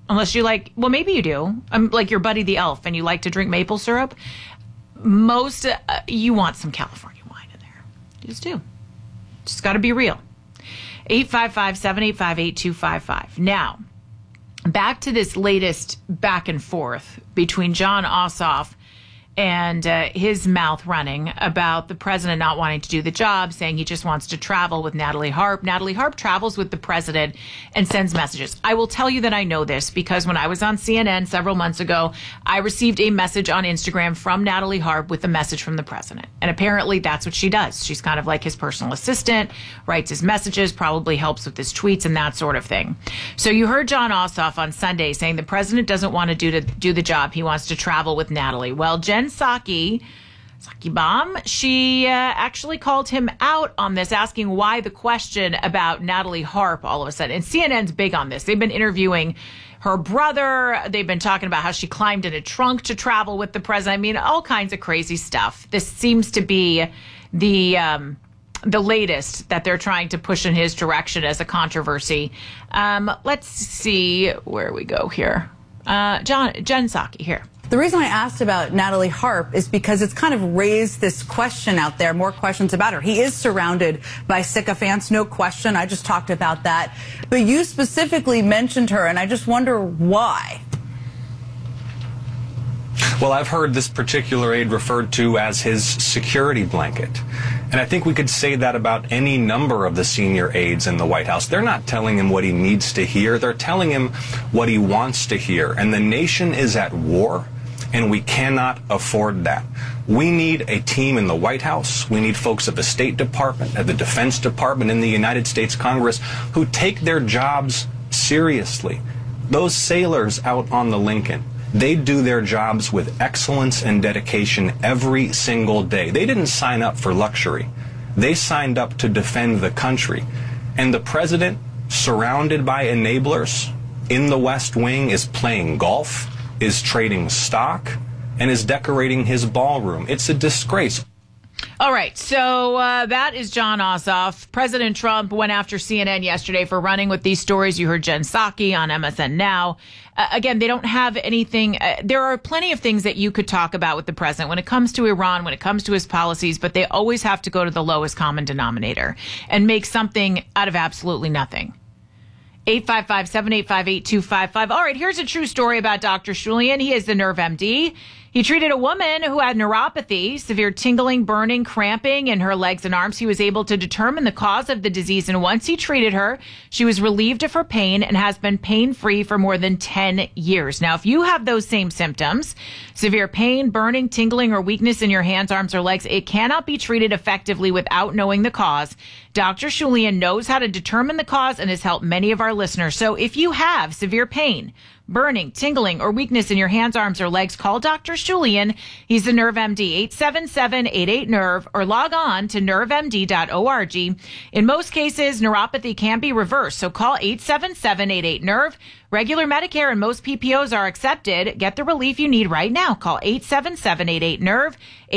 unless you like, well, maybe you do. Like your buddy the elf and you like to drink maple syrup. You want some California wine in there. You just do. Just got to be real. 855-785-8255. Now, back to this latest back and forth between Jon Ossoff and his mouth running about the president not wanting to do the job, saying he just wants to travel with Natalie Harp. Natalie Harp travels with the president and sends messages. I will tell you that I know this because when I was on CNN several months ago, I received a message on Instagram from Natalie Harp with a message from the president. And apparently that's what she does. She's kind of like his personal assistant, writes his messages, probably helps with his tweets and that sort of thing. So you heard Jon Ossoff on Sunday saying the president doesn't want to do the job. He wants to travel with Natalie. Well, Jen Psaki Bomb, she actually called him out on this, asking why the question about Natalie Harp all of a sudden. And CNN's big on this. They've been interviewing her brother. They've been talking about how she climbed in a trunk to travel with the president. I mean, all kinds of crazy stuff. This seems to be the latest that they're trying to push in his direction as a controversy. Let's see where we go here. Jen Psaki here. The reason I asked about Natalie Harp is because it's kind of raised this question out there, more questions about her. He is surrounded by sycophants, no question. I just talked about that. But you specifically mentioned her, and I just wonder why. Well, I've heard this particular aide referred to as his security blanket. And I think we could say that about any number of the senior aides in the White House. They're not telling him what he needs to hear. They're telling him what he wants to hear. And the nation is at war, and we cannot afford that. We need a team in the White House. We need folks at the State Department, at the Defense Department, in the United States Congress who take their jobs seriously. Those sailors out on the Lincoln, they do their jobs with excellence and dedication every single day. They didn't sign up for luxury. They signed up to defend the country. And the president, surrounded by enablers in the West Wing, is playing golf, is trading stock, and is decorating his ballroom. It's a disgrace. All right, so that is Jon Ossoff. President Trump went after CNN yesterday for running with these stories. You heard Jen Psaki on MSN Now. Again, they don't have anything. There are plenty of things that you could talk about with the president when it comes to Iran, when it comes to his policies, but they always have to go to the lowest common denominator and make something out of absolutely nothing. 855-785-8255. All right, here's a true story about Dr. Shulian. He is the Nerve MD. He treated a woman who had neuropathy, severe tingling, burning, cramping in her legs and arms. He was able to determine the cause of the disease, and once he treated her, she was relieved of her pain and has been pain-free for more than 10 years. Now, if you have those same symptoms, severe pain, burning, tingling, or weakness in your hands, arms, or legs, it cannot be treated effectively without knowing the cause. Dr. Shulian knows how to determine the cause and has helped many of our listeners. So if you have severe pain, burning, tingling, or weakness in your hands, arms, or legs, call Dr. Shulian. He's the Nerve MD, 877-88-NERVE, or log on to nervemd.org. In most cases, neuropathy can be reversed, so call 877-88-NERVE. Regular Medicare and most PPOs are accepted. Get the relief you need right now. Call 877-88-NERVE,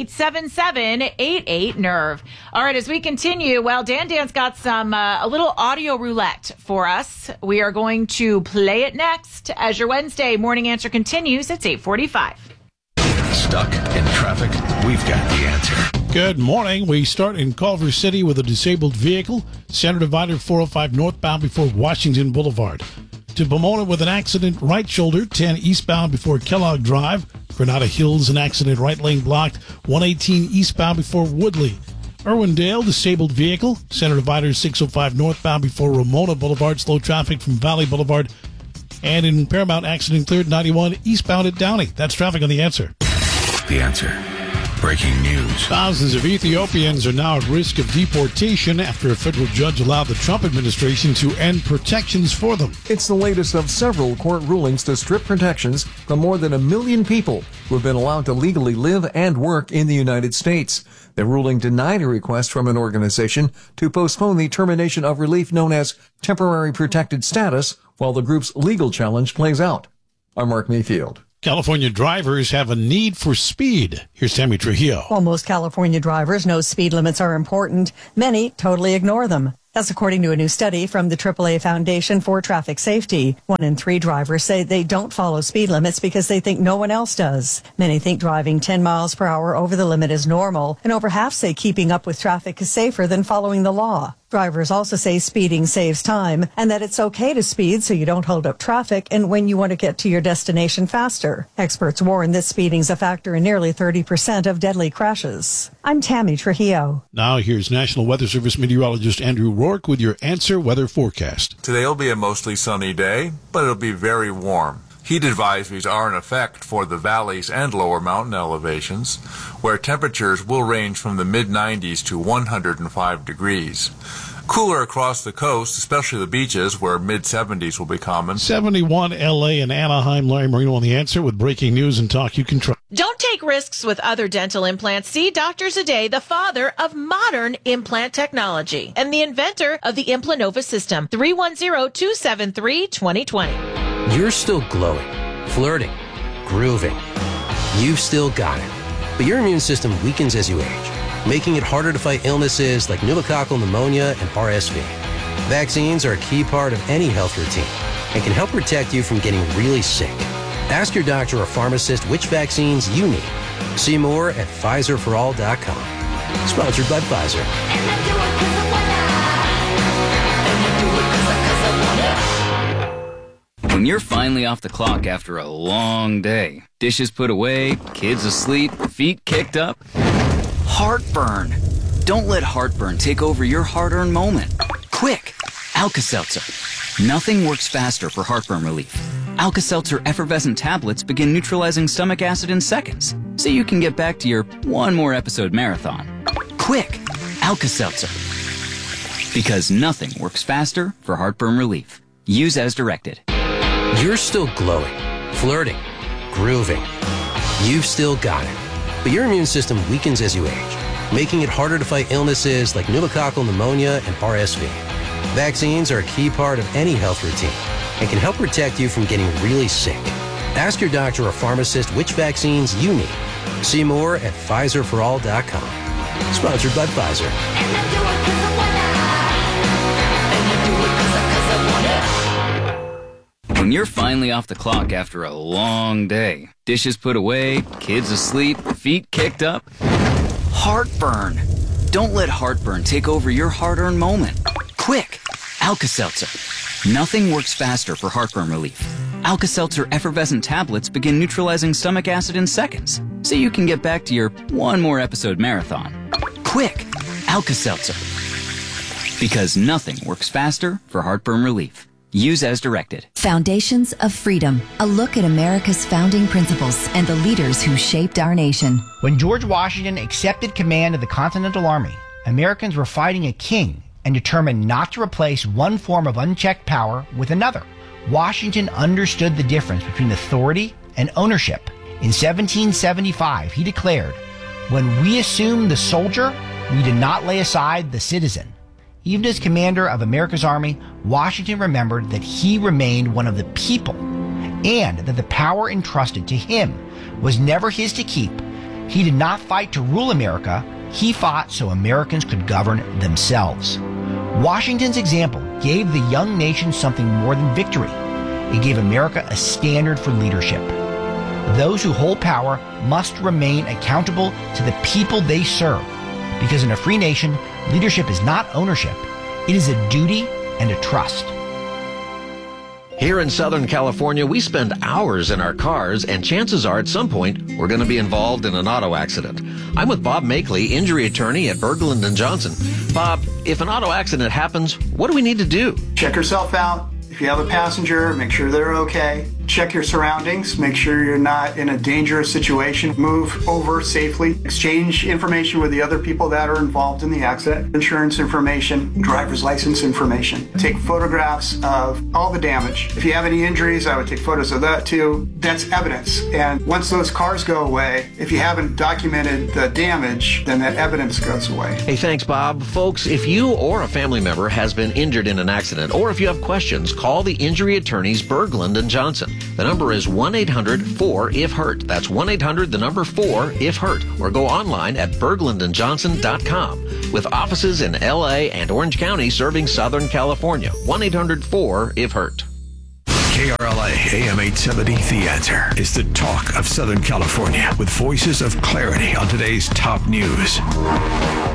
877-88-NERVE. All right, as we continue, well, Dan's got a little audio roulette for us. We are going to play it next as your Wednesday morning answer continues. It's 8:45. Stuck in traffic? We've got the answer. Good morning. We start in Culver City with a disabled vehicle. Center divider 405 northbound before Washington Boulevard. To Pomona with an accident, right shoulder, 10 eastbound before Kellogg Drive. Granada Hills, an accident, right lane blocked, 118 eastbound before Woodley. Irwindale, disabled vehicle, center divider 605 northbound before Ramona Boulevard, slow traffic from Valley Boulevard. And in Paramount, accident cleared 91 eastbound at Downey. That's traffic on The Answer. The Answer. Breaking news. Thousands of Ethiopians are now at risk of deportation after a federal judge allowed the Trump administration to end protections for them. It's the latest of several court rulings to strip protections from more than 1 million people who have been allowed to legally live and work in the United States. The ruling denied a request from an organization to postpone the termination of relief known as temporary protected status while the group's legal challenge plays out. I'm Mark Mayfield. California drivers have a need for speed. Here's Tammy Trujillo. While most California drivers know speed limits are important, many totally ignore them. That's according to a new study from the AAA Foundation for Traffic Safety. 1 in 3 drivers say they don't follow speed limits because they think no one else does. Many think driving 10 miles per hour over the limit is normal, and over half say keeping up with traffic is safer than following the law. Drivers also say speeding saves time and that it's okay to speed so you don't hold up traffic and when you want to get to your destination faster. Experts warn that speeding's a factor in nearly 30% of deadly crashes. I'm Tammy Trujillo. Now here's National Weather Service meteorologist Andrew Rourke with your Answer Weather Forecast. Today will be a mostly sunny day, but it'll be very warm. Heat advisories are in effect for the valleys and lower mountain elevations, where temperatures will range from the mid-90s to 105 degrees. Cooler across the coast, especially the beaches, where mid-70s will be common. 71 L.A. and Anaheim. Larry Marino on The Answer with breaking news and talk you can trust. Don't take risks with other dental implants. See Dr. Zadeh, the father of modern implant technology and the inventor of the Implanova system. 310-273-2020. You're still glowing, flirting, grooving. You've still got it. But your immune system weakens as you age, making it harder to fight illnesses like pneumococcal pneumonia and RSV. Vaccines are a key part of any health routine and can help protect you from getting really sick. Ask your doctor or pharmacist which vaccines you need. See more at PfizerForAll.com. Sponsored by Pfizer. When you're finally off the clock after a long day, dishes put away, kids asleep, feet kicked up, heartburn. Don't let heartburn take over your hard-earned moment. Quick, Alka-Seltzer. Nothing works faster for heartburn relief. Alka-Seltzer effervescent tablets begin neutralizing stomach acid in seconds, so you can get back to your one more episode marathon. Quick, Alka-Seltzer. Because nothing works faster for heartburn relief. Use as directed. You're still glowing, flirting, grooving. You've still got it. But your immune system weakens as you age, making it harder to fight illnesses like pneumococcal pneumonia and RSV. Vaccines are a key part of any health routine and can help protect you from getting really sick. Ask your doctor or pharmacist which vaccines you need. See more at PfizerForAll.com. Sponsored by Pfizer. When you're finally off the clock after a long day, dishes put away, kids asleep, feet kicked up, heartburn. Don't let heartburn take over your hard-earned moment. Quick, Alka-Seltzer. Nothing works faster for heartburn relief. Alka-Seltzer effervescent tablets begin neutralizing stomach acid in seconds, so you can get back to your one more episode marathon. Quick, Alka-Seltzer. Because nothing works faster for heartburn relief. Use as directed. Foundations of Freedom, a look at America's founding principles and the leaders who shaped our nation. When George Washington accepted command of the Continental Army, Americans were fighting a king and determined not to replace one form of unchecked power with another. Washington understood the difference between authority and ownership. In 1775, he declared, "When we assumed the soldier, we did not lay aside the citizen." Even as commander of America's army, Washington remembered that he remained one of the people and that the power entrusted to him was never his to keep. He did not fight to rule America. He fought so Americans could govern themselves. Washington's example gave the young nation something more than victory. It gave America a standard for leadership. Those who hold power must remain accountable to the people they serve, because in a free nation, leadership is not ownership. It is a duty and a trust. Here in Southern California, we spend hours in our cars, and chances are at some point we're going to be involved in an auto accident. I'm with Bob Makeley, injury attorney at Berglund & Johnson. Bob, if an auto accident happens, what do we need to do? Check yourself out. If you have a passenger, make sure they're okay. Check your surroundings. Make sure you're not in a dangerous situation. Move over safely. Exchange information with the other people that are involved in the accident. Insurance information, driver's license information. Take photographs of all the damage. If you have any injuries, I would take photos of that too. That's evidence. And once those cars go away, if you haven't documented the damage, then that evidence goes away. Hey, thanks, Bob. Folks, if you or a family member has been injured in an accident, or if you have questions, call call the injury attorneys Berglund and Johnson. The number is 1-800-4-IF-HURT. That's 1-800-4-IF-HURT. Or go online at berglundandjohnson.com. With offices in L.A. and Orange County serving Southern California. 1-800-4-IF-HURT. KRLA AM 870, The Answer, is the talk of Southern California with voices of clarity on today's top news.